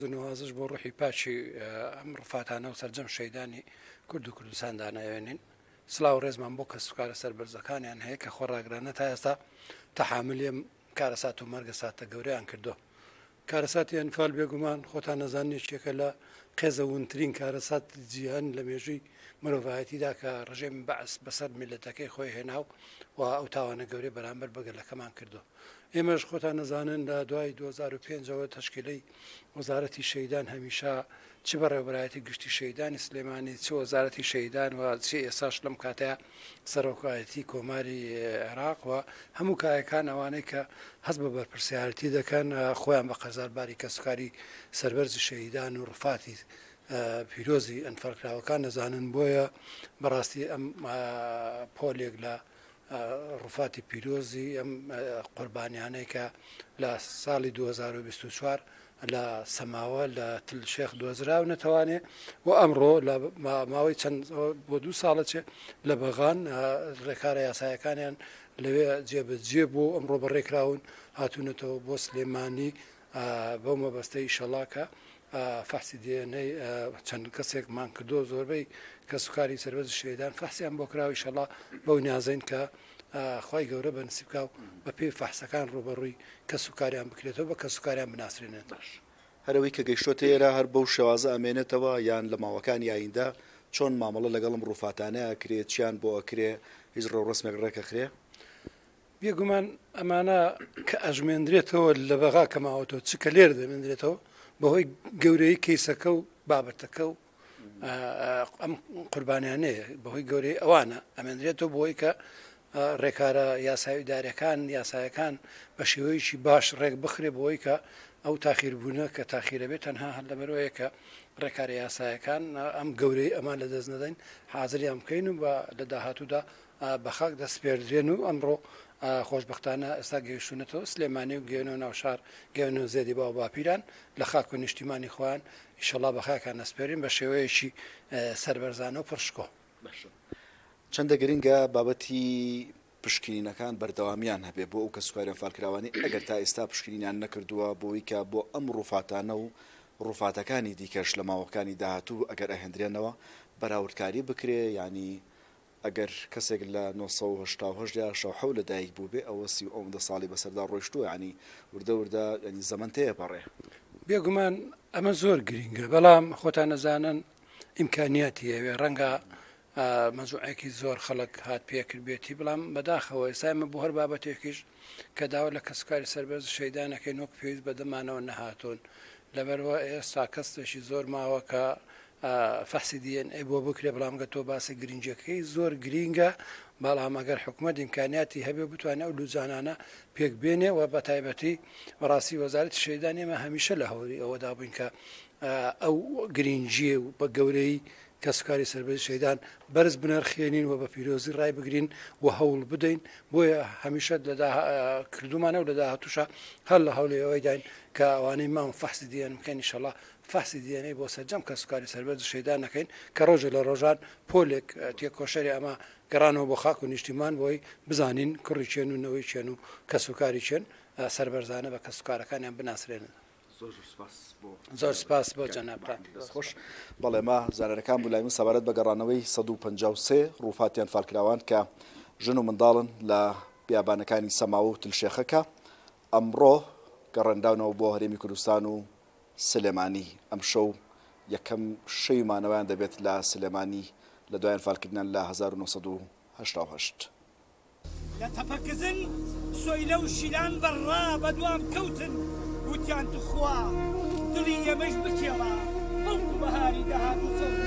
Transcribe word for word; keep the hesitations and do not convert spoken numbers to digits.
نوازش بۆ ڕوحی پاچی ئەم ڕفاتانە و سەرجەم شەیدانی کورد و کوردستان داناوێنین سلااو ڕێزمان بۆ کەسوکارە سەربەرزەکانیان هەیە کە خۆڕاگرانە تا ئێستا تەحاملێم کارەسات و مەرگە ساتە گەورەیان کردو کارەساتی ئەنفال بێگومان خۆتان نەزانێکێکە لە قێزەونترین کارەسات جیهان لە مێژووی مرۆڤایەتیدا کە ڕژێم بەعس بەسەر میلەتەکەی خۆی هێناو و ئەو تاوانە گەورەی بەرامبەر بەگەلەکەمان کردو ئێمەش خۆتان نەزانن لە دوای دوو هەزار و پێنجەوە تەشکیلەی وەزارەتی شەیدان هەمیشە چ بەڕێوەبەرایەتی گشتی شەیدانی سلێمانی چ وەزارەتی شەیدان و چی ئێساش لەم کاتەیە سەرۆکایەتی کۆماری عێراق و هەموو کایەکان ئەوانەی کە هەست بە بەرپرسیارەتی دەکەن خۆیان بە قەرزارباری کەسوکاری سەربەرزی شەیدان و ڕفاتی پیرۆزی ئەنفەرکراوەکان نەزانن بۆیە بەڕاستی ئەم پۆلێک لە ڕفاتی پیرۆزی ئەم قوربانیانەی کە لە ساڵی دوو هەزار و بیست و چوار لە سەماوە لە تلشێخ دۆزراو نەتوانێ و ئەمڕۆ لە ماوەی چەند بۆ دوو ساڵە چێ لە بەغان ڕێکارە یاسایەکانیان لەوێ جێبەجێ بۆ ئەمڕۆ بەڕێکراون هاتوونەتەوە بۆ سلێمانی بەو مەبەستەی ئیشەڵاکە فەحسی دیێنەی چەند کەسێکمان کردو زۆربەی کەسوکاری سەربەرزی شەیدان فەحسیان بۆ کراوە ئیشەڵا بەو نیازەین کە خی گەورە بە نسیبکاو بە پێی فەحسەکان ڕوبەڕووی کەسوکاریان بکرێتەوە بە کەسوکاریان بناسرێنێت باش هەرەوەی کە گەیشتۆتە ئێرە هەر بەو شێوازە ئەمێنێتەوە یان لە ماوەکانی ئایندا چۆن مامەڵە لەگەڵم ڕووفاتانە ئەکرێت چیان بۆ ئەکرێ هیچ ڕێوڕسمێک ڕێکەخرێ بێگومان ئەمانە کە ئەژمێندرێتەوە لە بەغا کەماوەتەوە چکە لێر دەمێنرێتەوە بەهۆی گەورەی کەیسەکە و بابەتەکە و ئەم قوربانیانەیە بەهۆی گەورەی ئەوانە ئەمێنرێتەوە بۆی کە ڕێکارە یاسایی دارەکان یاسایەکان بە شێوەیەکی باش ڕێک بخرێ بۆی کە ئەو تاخیربوونە کە تاخیرە بێت تەنها هەر لەبەرەوەیە کە ڕێکارە یاسایەکان ئەم گەورەی ئەمان لە دەست نەدەین حازریان بکەین و بە لە داهاتوودا بە خاک دەستپێردرێن و ئەمڕۆ خۆشببختانە ئێستا گەیشتونەتەوە سلێمانی و گەێنەوە ناوشار گەێنە زێدی باو باپیران لە خاک و نیشتیمانی خۆیان ئیشەڵا بە خاکان نەسپێرین بە شێوەیەکی سەربەرزانە و پڕشکۆ چەندە گرنگە بابەتی پشکنینەکان بەردەوامیان هەبێ بۆ ئەو کەسوکاریان فالکراوانی ئەگەر تا ئێستا پشکنینیان نەکردووە بۆی کە بۆ ئەم ڕووفاتانە و ڕووفاتەکانی دیکەش لە ماوەکانی داهاتوو ئەگەر ئەهێنرێنەوە بەراوردکاری بکرێ ینی ئەگەر کەسێک لە نۆ سەد و هەشتا و هەشت شەو حەو لە دایک بوو بێ ئەوە سی ئەوەندە ساڵی بەسەردا ڕۆیشتووە ینی وردە وردە ینی زەمەنتەیە بەڕێ بێگومان ئەمە زۆر گرینگە بەڵام خۆتان نەزانن ئیمکانیاتی هەیە ڕەنگە مەزوعێکی زۆر خەڵک هات پێکرد بێتی بەڵام بەداخەوە ئێسامە بۆ هەر بابەتێکیش کە داوا لە کەسوکاری سەربەرز شەیدانەکەی نۆک پێویست بە دەمانەوە نەهاتوون لەبەرەوە ئێستا کەستێکی زۆر ماوە کە فەحسی دیێن ئەی بۆ بکرێ بەڵام گە تۆ باسی گرنجەکەی زۆر گرینگە بەڵام ئەگەر حکوومەت ئیمکانیاتی هەبێ بتوانێت ئەو لوجانانە پێک بێنێ و بە تایبەتی بەڕاستی وەزارەتی شەیدان ئێمە هەمیشە لە هەوری ئەوەدا بووین کە ئەو گرنجیە و بە گەورەی کەسوکاری سەربەرزی شەیدان بەرز بنرخێنین و بە پیرۆزی ڕای بگرین و هەوڵ بدەین بۆیە هەمیشە لە کردومانە و لە داهاتووشە هەر لە هەوڵی ئەوەی داین کە ئەوانەی مام فەحسی دیێن بکەین ئینشەڵا فەحسی دیێنەی بۆ سەرجەم کەسوکاری سەربەرزی شەیدان نەکەین کە ڕۆژێ لە ڕۆژان پۆلێک تێکۆشەری ئەمە گەڕانەوە بۆ خاک و نیشتیمان بۆی بزانین کوڕی چێن و نەوەی چێن و کەسوکاری چێن سەربەرزانە بە کەسوکارەکانیان بناسرێنن زۆر سپاس بۆ جەنابتان خۆش بەڵێ ما زارەرەکان بوو لای من سەبارەت بە گەڕانەوەی سەد و پەنجا و سێ ڕووفاتیان فالکراوان کە ژن و منداڵن لە بیابانەکانی سەماوە و تلشێخەکە ئەمڕۆ گەڕەنداونەوە بۆ هەرێمی کوردستان و سلێمانی ئەم شەو یەکەم شەویمانەوەیان دەبێت لە سلێمانی لە دوایان فالکردنان لە هەزار و نۆ سەد و هەشتا و هەشت لە تەپەکردن سۆیلە و شیلان بەڕا بەدوام کەوتن وتیان توخوا دڵی ئێمەش بکێڵا بەڵکو بەهاری داهات و